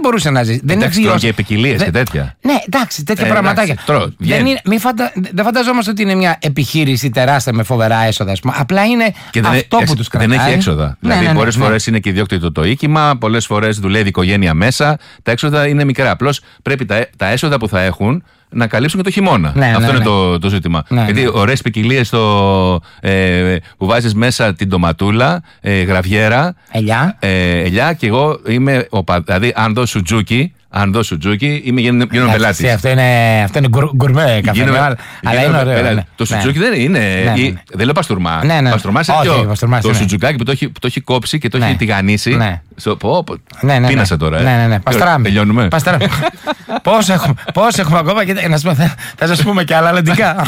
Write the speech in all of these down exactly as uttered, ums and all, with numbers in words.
μπορούσε να ζήσει. Δεν εντάξει, τρώγε ποικιλίες και τέτοια. Ναι, εντάξει, τέτοια ε, πραγματάκια. Τρώω, δεν, είναι, μη φαντα... δεν φανταζόμαστε ότι είναι μια επιχείρηση τεράστια με φοβερά έσοδα. Ας πούμε. Απλά είναι και δεν αυτό ε, που τους κρατάει. Δεν έχει έξοδα. Ναι, δηλαδή, ναι, ναι, πολλές ναι. φορές είναι και ιδιόκτητο το οίκημα, πολλές φορές δουλεύει η οικογένεια μέσα. Τα έξοδα είναι μικρά. Απλώς πρέπει τα, τα έσοδα που θα έχουν να καλύψουν και το χειμώνα. Ναι, αυτό ναι, είναι ναι. Το, το ζήτημα. Ναι, γιατί ναι. ωραίες ποικιλίες ε, που βάζεις μέσα την ντοματούλα, ε, γραβιέρα, ελιά. Ε, ελιά και εγώ είμαι. Οπα, δηλαδή, αν δω σουτζούκι, αν δω σουτζούκι, είμαι γίνομαι πελάτης. Αυτό είναι, αυτό είναι γκουρ, γκουρμέ καφέ. Γίνομαι, αλλά γίνομαι, είναι ωραίο. Ναι, το σουτζούκι ναι. δεν είναι. Ναι, ναι, ναι. Δεν λέω παστούρμα. Ναι, ναι. Παστούρμα είναι Όχι, πιο. παστούρμα, Το ναι. σουτζουκάκι που το έχει, που το έχει κόψει και το ναι. έχει τηγανίσει. Ναι. Στο, πω, πω, ναι, ναι, πίνασα ναι. τώρα. Ε. Ναι, ναι, ναι. Παστράμι. Τελειώνουμε. Πώς έχουμε, έχουμε ακόμα και να πούμε, θα, θα σας πούμε και άλλα αλλαντικά.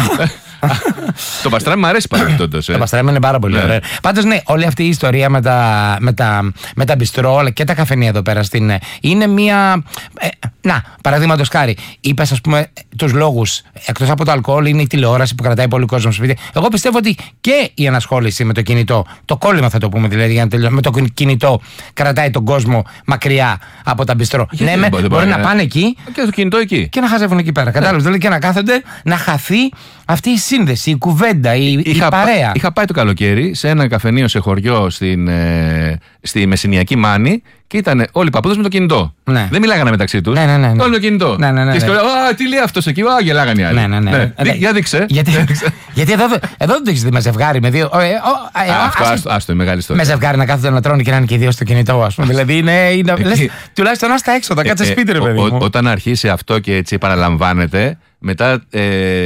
Το παστράμι μου αρέσει παρεμπιπτόντως. Το παστράμι είναι πάρα πολύ ναι. ωραίο. Πάντως, ναι, όλη αυτή η ιστορία με τα, με τα, με τα μπιστρό αλλά και τα καφενεία εδώ πέρα στην. Είναι μία. Ε, να, παραδείγματος χάρη, είπες ας πούμε τους λόγους. Εκτός από το αλκοόλ, είναι η τηλεόραση που κρατάει πολύ κόσμο στο σπίτι. Εγώ πιστεύω ότι και η ενασχόληση με το κινητό, το κόλλημα θα το πούμε δηλαδή, για να τελειώσουμε, με το κινητό κρατάει τον κόσμο μακριά από τα μπιστρό. Ναι, με, μπορεί, μπορεί να πάνε εκεί και το κινητό εκεί και να χαζεύουν εκεί πέρα. Κατάλαβες, δηλαδή και να κάθονται να χαθεί αυτή η σύνδεση, η κουβέντα, η, είχα, η παρέα. Είχα πάει το καλοκαίρι σε ένα καφενείο σε χωριό στην, ε, στη Μεσσηνιακή Μάνη και ήταν όλοι οι παππούδες με το κινητό. Ναι. Δεν μιλάγανε μεταξύ τους. Ναι, ναι, ναι, ναι. Όλοι με το κινητό. Ναι, ναι, ναι, και ναι. σκέφτομαι, α, τι λέει αυτός εκεί, α, γελάγανε οι άλλοι. Ναι, ναι, ναι. ναι. ναι. Για δείξε. Γιατί, γιατί εδώ, εδώ δεν το έχεις δει με ζευγάρι, με δύο. Ε, ε, ε, α, αυτό, άστο, άστο, είναι μεγάλη ιστορία. Με ζευγάρι να κάθονται να τρώνε και να είναι και οι δύο στο κινητό, ας πούμε. Δηλαδή είναι. είναι λες, τουλάχιστον να στα έξω, θα κάτσε σπίτι, ρε παιδί μου. Όταν αρχίσει αυτό και έτσι επαναλαμβάνεται. Μετά ε,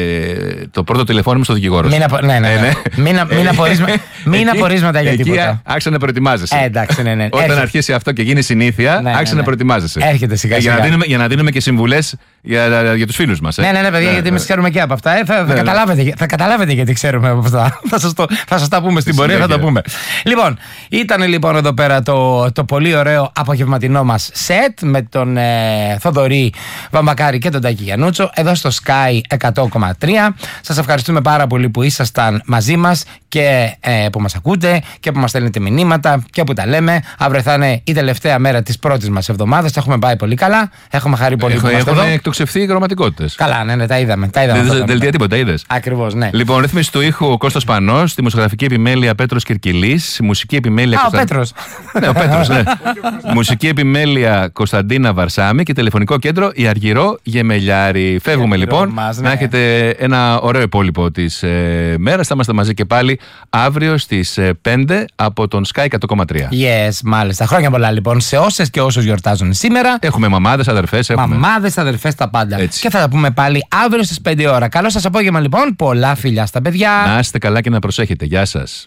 το πρώτο τηλεφώνημα στο δικηγόρο. Μην, απο, ναι, ναι, ναι. μην, μην, απορίσμα, μην απορίσματα για τίποτα. Εκεί άρχισε να προετοιμάζεσαι. Ε, εντάξει, ναι, ναι. Όταν Έρχεται. αρχίσει αυτό και γίνει συνήθεια, ναι, άρχισε ναι, ναι. να προετοιμάζεσαι. Έρχεται σιγά σιγά. Για να δίνουμε, για να δίνουμε και συμβουλές για, για, για τους φίλους μας. Ε. Ναι, ναι, ναι, παιδιά, ναι, γιατί εμείς ναι. ξέρουμε και από αυτά. Ε, θα, ναι, θα, ναι. καταλάβετε, θα καταλάβετε γιατί ξέρουμε από αυτά. θα, σας το, θα σας τα πούμε στην πορεία, θα τα πούμε. Λοιπόν, ήταν λοιπόν εδώ πέρα το, το πολύ ωραίο απογευματινό μας σετ με τον ε, Θοδωρή Βαμβακάρη και τον Τάκη Γιαννούτσο εδώ στο Sky εκατό κόμμα τρία. Σας ευχαριστούμε πάρα πολύ που ήσασταν μαζί μας και ε, που μας ακούτε και που μας στέλνετε μηνύματα και που τα λέμε. Αύριο θα είναι η τελευταία μέρα της πρώτης μας εβδομάδας. Τα έχουμε πάει πολύ καλά. Έχουμε χαρεί πολύ που είμαστε εδώ. Έχουν εκτοξευθεί οι γραμματικότητες. Καλά, ναι, ναι, τα είδαμε. Τα είδαμε δεν δελτία τίποτα, είδες. Ακριβώς, ναι. Λοιπόν, ρύθμιση του ήχου ο Κώστας Πανός, δημοσιογραφική επιμέλεια Πέτρος Κυρκυλής, μουσική επιμέλεια. Α, Κωνσταν... ο Πέτρος. ναι, ο Πέτρος, ναι. Μουσική επιμέλεια Κωνσταντίνα Βαρσάμη και τηλεφωνικό κέντρο η Αργυρό Γεμελιάρη. Φεύγουμε λοιπόν. Μας, ναι. Να έχετε ένα ωραίο υπόλοιπο της ε, μέρας. Θα είμαστε μαζί και πάλι αύριο στις ε, πέντε από τον Sky εκατό κόμμα τρία. Yes, μάλιστα. Χρόνια πολλά λοιπόν σε όσες και όσους γιορτάζουν σήμερα. Έχουμε μαμάδες, αδερφές. Έχουμε. Μαμάδες, αδερφές, τα πάντα. Έτσι. Και θα τα πούμε πάλι αύριο στις πέντε ώρα. Καλό σας απόγευμα λοιπόν. Πολλά φιλιά στα παιδιά. Να είστε καλά και να προσέχετε. Γεια σας.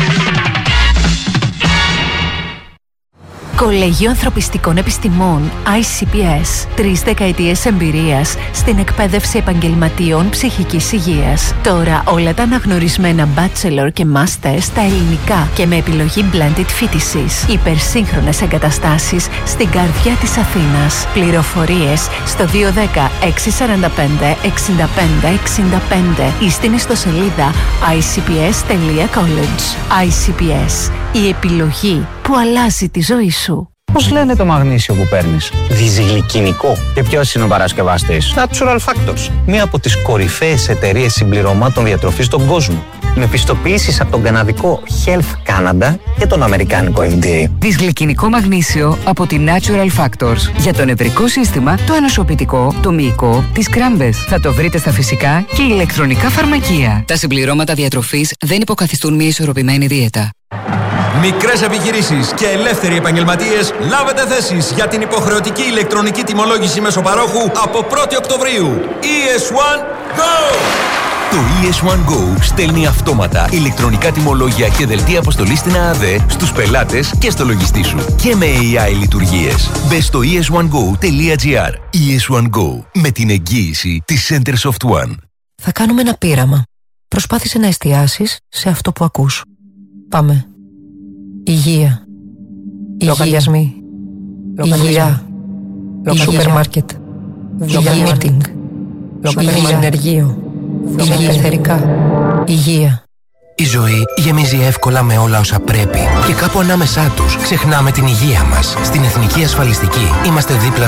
Κολέγιο Ανθρωπιστικών Επιστημών άι σι πι ες. Τρεις δεκαετίες εμπειρίας στην εκπαίδευση επαγγελματιών ψυχικής υγείας. Τώρα όλα τα αναγνωρισμένα bachelor και master στα ελληνικά και με επιλογή blended φοιτησης. Υπερσύγχρονες εγκαταστάσεις στην καρδιά της Αθήνας. Πληροφορίες στο δύο ένα μηδέν έξι τέσσερα πέντε εξήντα πέντε εξήντα πέντε ή στην ιστοσελίδα άι σι πι ες τελεία college. άι σι πι ες. Η επιλογή που αλλάζει τη ζωή σου. Πώς λένε το μαγνήσιο που παίρνεις? Διζυγλικινικό. Και ποιος είναι ο παρασκευαστής? Natural Factors. Μία από τις κορυφαίες εταιρείες συμπληρωμάτων διατροφής στον κόσμο. Με πιστοποιήσεις από τον καναδικό Health Canada και τον αμερικάνικο εφ ντι έι. Δυσγλυκινικό μαγνήσιο από τη Natural Factors. Για το νευρικό σύστημα, το ανοσοποιητικό, το μυϊκό, τις κράμπες. Θα το βρείτε στα φυσικά και ηλεκτρονικά φαρμακεία. Τα συμπληρώματα διατροφής δεν υποκαθιστούν μια ισορροπημένη δίαιτα. Μικρές επιχειρήσεις και ελεύθεροι επαγγελματίες, λάβετε θέσεις για την υποχρεωτική ηλεκτρονική τιμολόγηση μέσω παρόχου από πρώτη Οκτωβρίου. ι ες ουάν Go! Το ι ες ουάν Go στέλνει αυτόματα ηλεκτρονικά τιμολόγια και δελτία αποστολής στην ΑΑΔΕ στους πελάτες και στο λογιστή σου. Και με έι άι λειτουργίες. Μπες στο ι ες ουάν γκο τελεία τζι άρ. ι ες ουάν Go. Με την εγγύηση της Centersoft One. Θα κάνουμε ένα πείραμα. Προσπάθησε να εστιάσεις σε αυτό που ακούς. Πάμε. Υγεία. Λογαριασμοί. Υγεία. Σούπερ μάρκετ. Υγεία meeting. Υγεία ενεργείο. Υγεία εθερικά. Υγεία. Η ζωή γεμίζει εύκολα με όλα όσα πρέπει. Και κάπου ανάμεσά τους ξεχνάμε την υγεία μας. Στην Εθνική Ασφαλιστική είμαστε δίπλα